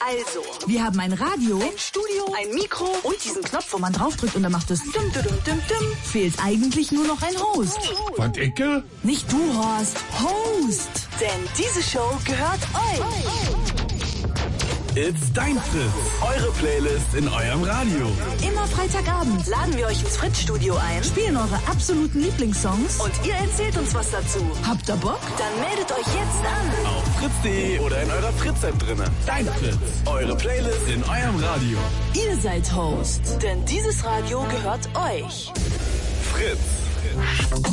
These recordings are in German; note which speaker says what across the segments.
Speaker 1: Also,
Speaker 2: wir haben ein Radio,
Speaker 1: ein Studio, ein Mikro und diesen Knopf, wo man draufdrückt und dann macht es dum, dum, dum, dum.
Speaker 2: Fehlt eigentlich nur noch ein Host.
Speaker 3: Was, Ecke?
Speaker 2: Nicht du, Horst. Host.
Speaker 1: Denn diese Show gehört euch.
Speaker 4: It's dein Fritz. Eure Playlist in eurem Radio.
Speaker 2: Immer Freitagabend
Speaker 1: Laden wir euch ins Fritz-Studio ein.
Speaker 2: spielen eure absoluten Lieblingssongs.
Speaker 1: Und ihr erzählt uns was dazu.
Speaker 2: Habt ihr Bock?
Speaker 1: Dann meldet euch jetzt an.
Speaker 4: Auf fritz.de oder in eurer Fritz-App drinne. Dein Fritz. Eure Playlist in eurem Radio.
Speaker 2: Ihr seid Host.
Speaker 1: Denn dieses Radio gehört euch.
Speaker 4: Fritz.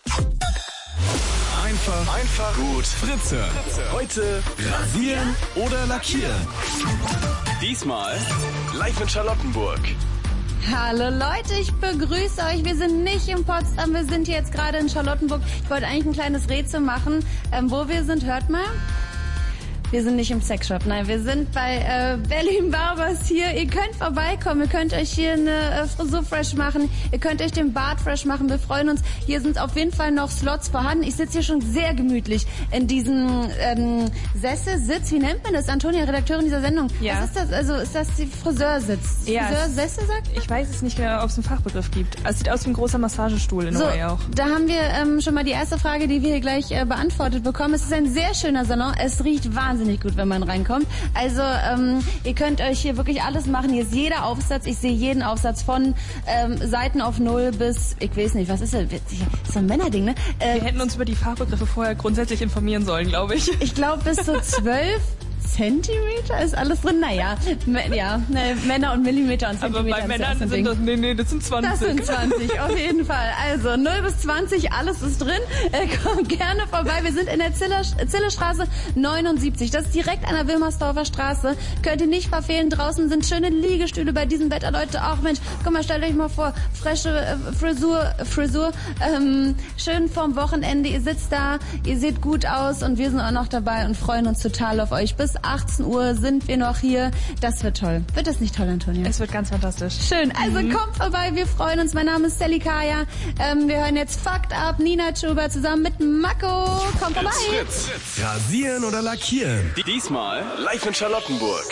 Speaker 4: Einfach gut Fritz hören. Heute rasieren oder lackieren. Diesmal live in Charlottenburg.
Speaker 5: Hallo Leute, ich begrüße euch. Wir sind nicht in Potsdam, wir sind jetzt gerade in Charlottenburg. Ich wollte eigentlich ein kleines Rätsel machen, wo wir sind. Hört mal. Wir sind nicht im Sexshop, nein, wir sind bei Berlin Barbers hier. Ihr könnt vorbeikommen, ihr könnt euch hier eine Frisur fresh machen, ihr könnt euch den Bart fresh machen. Wir freuen uns. Hier sind auf jeden Fall noch Slots vorhanden. Ich sitze hier schon sehr gemütlich in diesem Sesselsitz. Wie nennt man das? Antonia, Redakteurin dieser Sendung.
Speaker 6: Ja.
Speaker 5: Was ist das? Also ist das die Friseursitz?
Speaker 6: Ja.
Speaker 5: Friseursessel, sagt ihr?
Speaker 6: Ich weiß es nicht genau, ob es einen Fachbegriff gibt. Also es sieht aus wie ein großer Massagestuhl in
Speaker 5: So,
Speaker 6: a way auch.
Speaker 5: da haben wir schon mal die erste Frage, die wir hier gleich beantwortet bekommen. Es ist ein sehr schöner Salon. Es riecht wahnsinnig gut, wenn man reinkommt. Also ihr könnt euch hier wirklich alles machen. Hier ist jeder Aufsatz. Ich sehe jeden Aufsatz von Seiten auf 0 bis, ich weiß nicht, was ist das? Ist so ein Männerding, ne?
Speaker 6: Wir hätten uns über die Fachbegriffe vorher grundsätzlich informieren sollen, glaube ich.
Speaker 5: Ich glaube, bis zu 12 Zentimeter ist alles drin. Naja, Männer und Millimeter und
Speaker 6: Aber
Speaker 5: Zentimeter.
Speaker 6: bei Männern
Speaker 5: ist ja auch so ein
Speaker 6: sind
Speaker 5: Ding.
Speaker 6: das sind 20.
Speaker 5: Das sind 20, auf jeden Fall. Also 0 bis 20, alles ist drin. Kommt gerne vorbei. Wir sind in der Zillestraße 79. Das ist direkt an der Wilmersdorfer Straße. Könnt ihr nicht verfehlen. Draußen sind schöne Liegestühle bei diesem Wetter. Leute, ach Mensch, guck mal, stellt euch mal vor, frische Frisur. Schön vorm Wochenende. Ihr sitzt da, ihr seht gut aus und wir sind auch noch dabei und freuen uns total auf euch. Bis 18 Uhr sind wir noch hier. Das wird toll. Wird das nicht toll, Antonia?
Speaker 6: Es wird ganz fantastisch.
Speaker 5: Schön. Also kommt vorbei, wir freuen uns. Mein Name ist Sally Kaya. Wir hören jetzt Fucked Up, Nina Chuba zusammen mit Mako. Kommt vorbei.
Speaker 4: Fritz. Rasieren oder lackieren. Diesmal live in Charlottenburg.